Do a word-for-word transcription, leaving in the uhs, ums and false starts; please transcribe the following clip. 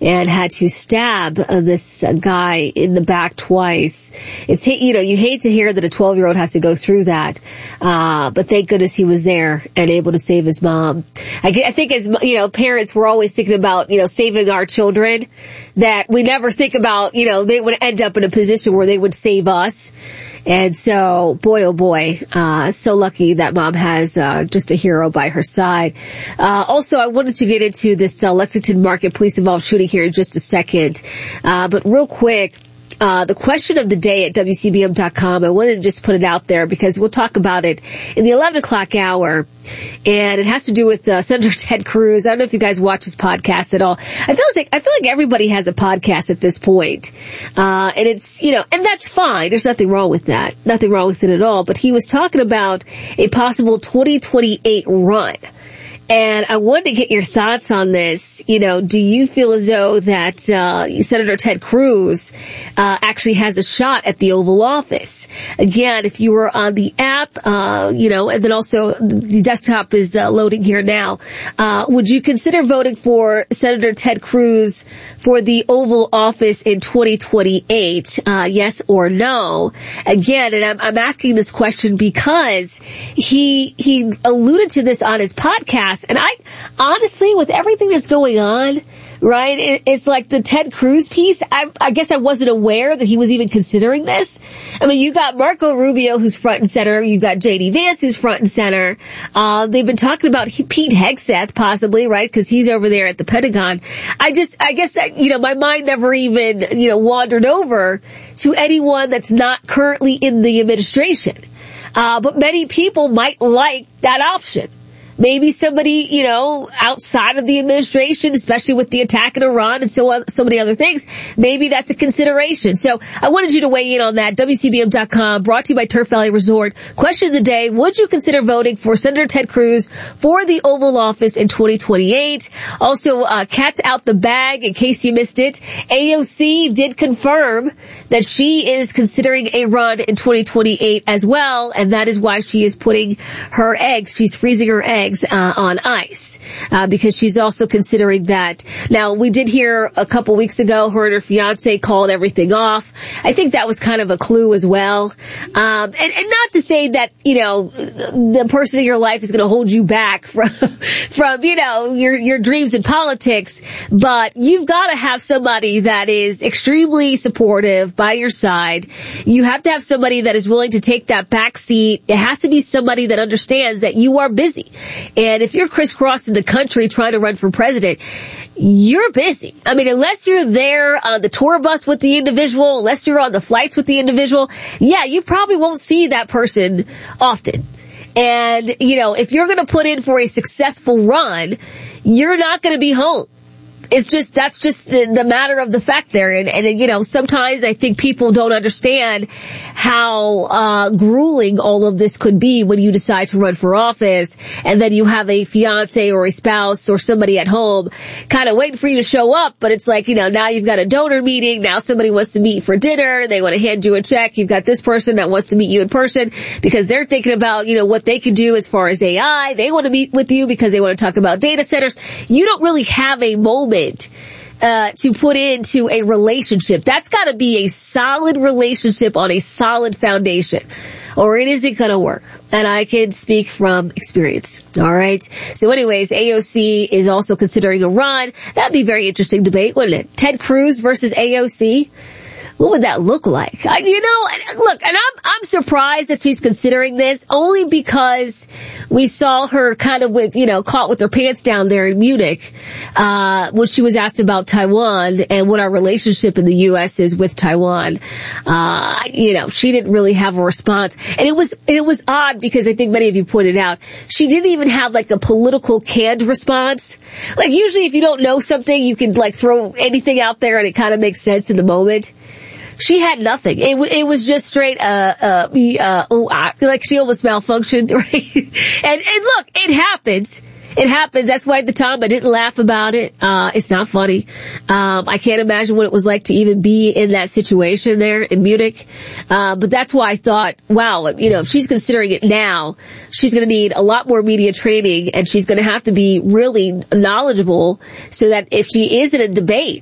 and had to stab uh, this uh, guy in the back twice. It's, you know, you hate to hear that a twelve-year-old has to go through that, uh, but thank goodness he was there and able to save his mom. I, I think as, you know, parents, we're always thinking about, you know, saving our children, that we never think about, you know, they would end up in a position where they would save us. And so, boy, oh boy, uh, so lucky that mom has, uh, just a hero by her side. Uh, also, I wanted to get into this, uh, Lexington Market police involved shooting here in just a second. Uh, but real quick, Uh, the question of the day at W C B M dot com, I wanted to just put it out there because we'll talk about it in the eleven o'clock hour. And it has to do with uh, Senator Ted Cruz. I don't know if you guys watch his podcast at all. I feel like, I feel like everybody has a podcast at this point. Uh, and it's, you know, and that's fine. There's nothing wrong with that. Nothing wrong with it at all. But he was talking about a possible twenty twenty-eight run. And I wanted to get your thoughts on this. You know, do you feel as though that uh Senator Ted Cruz uh actually has a shot at the Oval Office? Again, if you were on the app, uh, you know, and then also the desktop is uh, loading here now, uh would you consider voting for Senator Ted Cruz for the Oval Office in twenty twenty-eight? Uh yes or no? Again, and I'm, I'm asking this question because he he alluded to this on his podcast. And I, honestly, with everything that's going on, right, it, it's like the Ted Cruz piece, I, I guess I wasn't aware that he was even considering this. I mean, you got Marco Rubio, who's front and center. You got J D Vance, who's front and center. Uh, they've been talking about Pete Hegseth, possibly, right, because he's over there at the Pentagon. I just, I guess, you know, my mind never even, you know, wandered over to anyone that's not currently in the administration. Uh, but many people might like that option. Maybe somebody, you know, outside of the administration, especially with the attack in Iran and so so many other things, maybe that's a consideration. So I wanted you to weigh in on that. W C B M dot com, brought to you by Turf Valley Resort. Question of the day, would you consider voting for Senator Ted Cruz for the Oval Office in twenty twenty-eight? Also, uh, cat's out the bag, in case you missed it. A O C did confirm that she is considering a run in twenty twenty-eight as well, and that is why she is putting her eggs, she's freezing her eggs Uh, on ice, uh, because she's also considering that. Now, we did hear a couple weeks ago, her and her fiance called everything off. I think that was kind of a clue as well. Um, and, and not to say that, you know, the person in your life is going to hold you back from, from, you know, your, your dreams in politics, but you've got to have somebody that is extremely supportive by your side. You have to have somebody that is willing to take that back seat. It has to be somebody that understands that you are busy. And if you're crisscrossing the country trying to run for president, you're busy. I mean, unless you're there on the tour bus with the individual, unless you're on the flights with the individual, yeah, you probably won't see that person often. And, you know, if you're going to put in for a successful run, you're not going to be home. It's just, that's just the, the matter of the fact there. And, and, you know, sometimes I think people don't understand how, uh, grueling all of this could be when you decide to run for office. And then you have a fiance or a spouse or somebody at home kind of waiting for you to show up. But it's like, you know, now you've got a donor meeting. Now somebody wants to meet for dinner. They want to hand you a check. You've got this person that wants to meet you in person because they're thinking about, you know, what they can do as far as A I. They want to meet with you because they want to talk about data centers. You don't really have a moment Uh, to put into a relationship. That's got to be a solid relationship on a solid foundation, or it isn't going to work. And I can speak from experience. All right. So anyways, A O C is also considering a run. That'd be a very interesting debate, wouldn't it? Ted Cruz versus A O C. What would that look like? I, you know, look, and I'm, I'm surprised that she's considering this only because we saw her kind of with, you know, caught with her pants down there in Munich, uh, when she was asked about Taiwan and what our relationship in the U S is with Taiwan. Uh, you know, she didn't really have a response. And it was, it was odd because I think many of you pointed out, she didn't even have like a political canned response. Like usually if you don't know something, you can like throw anything out there and it kind of makes sense in the moment. She had nothing. It, it was just straight, uh, uh, uh, oh, uh, like she almost malfunctioned, right? And, and look, it happens. It happens. That's why at the time I didn't laugh about it. Uh, it's not funny. Um, I can't imagine what it was like to even be in that situation there in Munich. Uh, but that's why I thought, wow, you know, if she's considering it now, she's going to need a lot more media training and she's going to have to be really knowledgeable so that if she is in a debate,